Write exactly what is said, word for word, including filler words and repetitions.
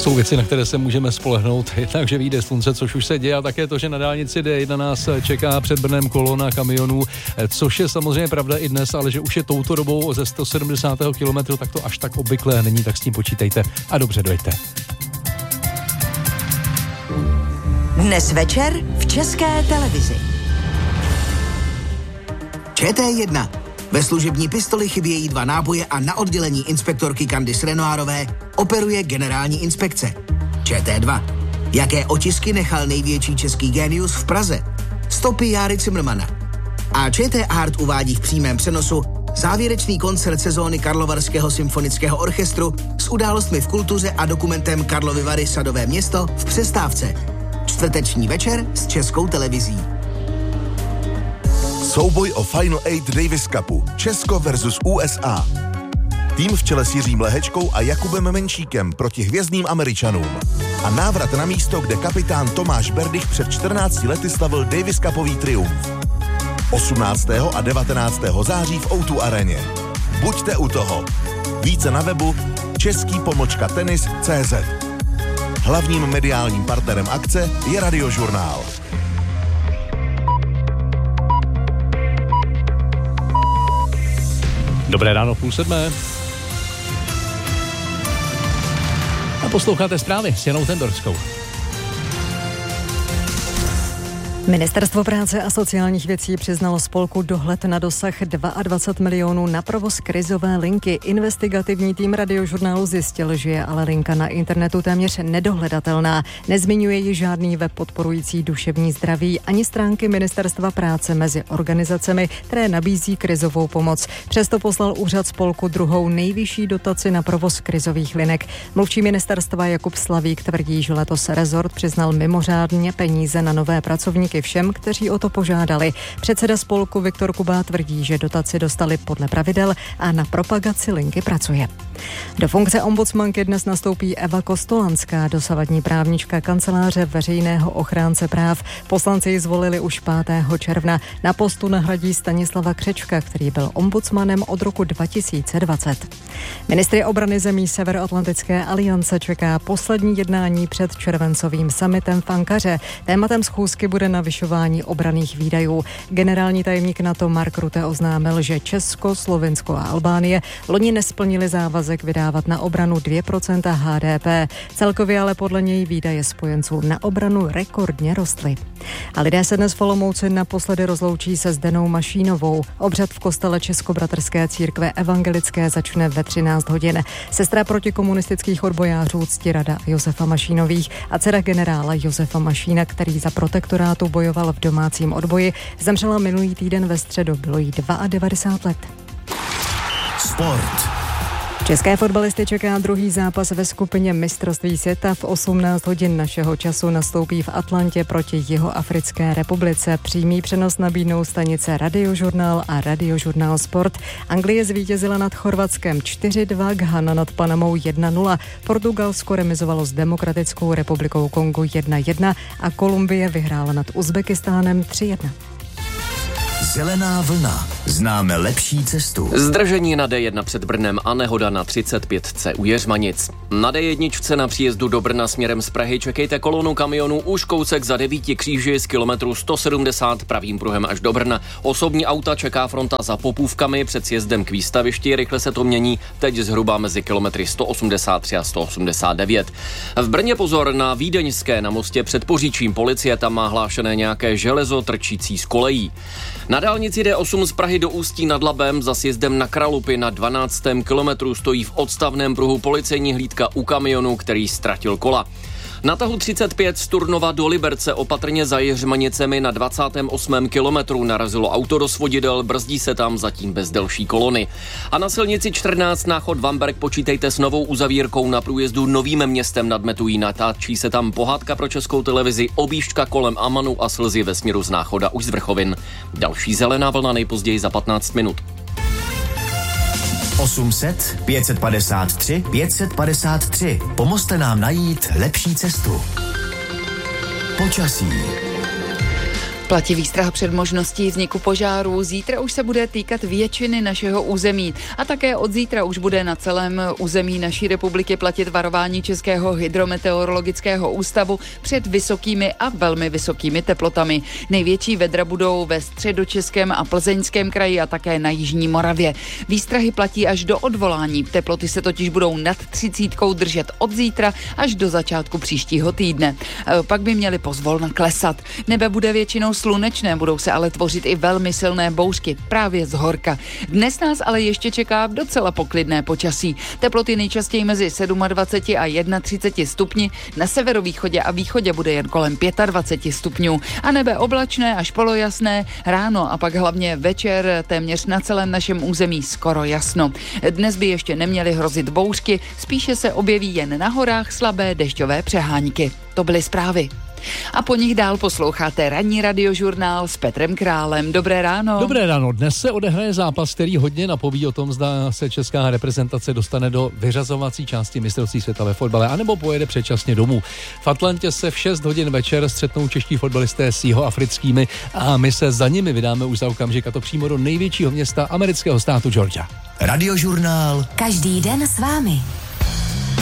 Jsou věci, na které se můžeme spolehnout, jednak, že vyjde slunce, což už se děje, a také to, že na dálnici D jedna nás čeká před Brnem kolona kamionů, což je samozřejmě pravda i dnes, ale že už je touto dobou ze sto sedmdesát kilometrů, tak to až tak obvyklé není, tak s tím počítejte a dobře dojďte. Dnes večer v České televizi. Č T jedna. Ve služební pistoli chybějí dva náboje a na oddělení inspektorky Candice Renoirové operuje generální inspekce. Č T dva. Jaké otisky nechal největší český génius v Praze? Stopy Járy Cimrmana. A Č T Art uvádí v přímém přenosu závěrečný koncert sezóny Karlovarského symfonického orchestru s událostmi v kultuře a dokumentem Karlovy Vary Sadové město v přestávce. Čtvrteční večer s Českou televizí. Souboj o Final Eight Davis Cupu. Česko versus U S A. Tým v čele s Jiřím Lehečkou a Jakubem Menšíkem proti hvězdným Američanům. A návrat na místo, kde kapitán Tomáš Berdych před čtrnácti lety slavil Davis Cupový triumf. osmnáctého a devatenáctého září v O dva aréně. Buďte u toho. Více na webu český pomočka tenis tečka cé zet. Hlavním mediálním partnerem akce je Radiožurnál. Dobré ráno, půl sedmé. A posloucháte zprávy s Janou Tendorskou. Ministerstvo práce a sociálních věcí přiznalo spolku Dohled na dosah dvacet dva milionů na provoz krizové linky. Investigativní tým Radiožurnálu zjistil, že je ale linka na internetu téměř nedohledatelná. Nezmiňuje ji žádný web podporující duševní zdraví ani stránky Ministerstva práce mezi organizacemi, které nabízí krizovou pomoc. Přesto poslal úřad spolku druhou nejvyšší dotaci na provoz krizových linek. Mluvčí ministerstva Jakub Slavík tvrdí, že letos rezort přiznal mimořádně peníze na nové pracovníky všem, kteří o to požádali. Předseda spolku Viktor Kubá tvrdí, že dotaci dostali podle pravidel a na propagaci linky pracuje. Do funkce ombudsmanky dnes nastoupí Eva Kostolanská, dosavadní právnička kanceláře veřejného ochránce práv. Poslanci ji zvolili už pátého června. Na postu nahradí Stanislava Křečka, který byl ombudsmanem od roku dva tisíce dvacet. Ministry obrany zemí Severoatlantické aliance čeká poslední jednání před červencovým summitem v Ankaře. Tématem schůzky bude navyšování obranných výdajů. Generální tajemník NATO Mark Rutte oznámil, že Česko, Slovinsko a Albánie loni nesplnili závazek vydávat na obranu dvě procenta H D P. Celkově ale podle něj výdaje spojenců na obranu rekordně rostly. A lidé se dnes v Olomouci naposledy rozloučí se Zdenou Mašínovou. Obřad v kostele Českobratrské církve evangelické začne ve třináct hodin. Sestra protikomunistických odbojářů Ctirada Josefa Mašínových a dcera generála Josefa Mašína, který za protektorátu bojoval v domácím odboji, zemřela minulý týden ve středu, bylo jí devadesát dva let. Sport. České fotbalisty čeká druhý zápas ve skupině mistrovství světa. V osmnáct hodin našeho času nastoupí v Atlantě proti Jihoafrické republice. Přímý přenos nabídnou stanice Radiožurnál a Radiožurnál Sport. Anglie zvítězila nad Chorvatskem čtyři dva, Ghana nad Panamou jedna nula. Portugalsko remizovalo s Demokratickou republikou Kongo jedna jedna a Kolumbie vyhrála nad Uzbekistánem tři jedna. Zelená vlna. Známe lepší cestu. Zdržení na D jedna před Brnem a nehoda na třicet pět u Jeřmanic. Na D jedna na příjezdu do Brna směrem z Prahy čekejte kolonu kamionů už kousek za devíti kříži z kilometru sto sedmdesát pravým pruhem až do Brna. Osobní auta čeká fronta za Popůvkami před sjezdem k výstavišti. Rychle se to mění teď zhruba mezi kilometry sto osmdesát tři a sto osmdesát devět. V Brně pozor na Vídeňské na mostě před Poříčím. Policie tam má hlášené nějaké železo trčící z kolejí. Na dálnici D osm z Prahy do Ústí nad Labem za sjezdem na Kralupy na dvanáctém kilometru stojí v odstavném pruhu policejní hlídka u kamionu, který ztratil kola. Na tahu třicet pět z Turnova do Liberce opatrně za Jeřmanicemi na dvacátém osmém kilometru narazilo auto do svodidel, brzdí se tam zatím bez delší kolony. A na silnici čtrnáct náchod Vamberk počítejte s novou uzavírkou na průjezdu Novým Městem nad Metují. Natáčí se tam pohádka pro Českou televizi, objížďka kolem Amanu a Slzy ve směru z Náchoda už z Vrchovin. Další zelená vlna nejpozději za patnáct minut. osm set, pět set padesát tři, pět set padesát tři. Pomozte nám najít lepší cestu. Počasí. Platí výstraha před možností vzniku požárů. Zítra už se bude týkat většiny našeho území a také od zítra už bude na celém území naší republiky platit varování Českého hydrometeorologického ústavu před vysokými a velmi vysokými teplotami. Největší vedra budou ve středočeském a plzeňském kraji a také na jižní Moravě. Výstrahy platí až do odvolání. Teploty se totiž budou nad třicítkou držet od zítra až do začátku příštího týdne. Pak by měly pozvolna klesat. Nebe bude většinou slunečné, budou se ale tvořit i velmi silné bouřky právě z horka. Dnes nás ale ještě čeká docela poklidné počasí. Teploty nejčastěji mezi dvacet sedm a třicet jedna stupni, na severovýchodě a východě bude jen kolem dvacet pět stupňů a nebe oblačné až polojasné, ráno a pak hlavně večer téměř na celém našem území skoro jasno. Dnes by ještě neměly hrozit bouřky, spíše se objeví jen na horách slabé dešťové přehánky. To byly zprávy. A po nich dál posloucháte ranní radiožurnál s Petrem Králem. Dobré ráno. Dobré ráno. Dnes se odehraje zápas, který hodně napoví o tom, zda se česká reprezentace dostane do vyřazovací části mistrovství světa ve fotbale, anebo pojede předčasně domů. V Atlantě se v šest hodin večer střetnou čeští fotbalisté s jihoafrickými a my se za nimi vydáme už za okamžik, a to přímo do největšího města amerického státu Georgia. Radiožurnál. Každý den s vámi.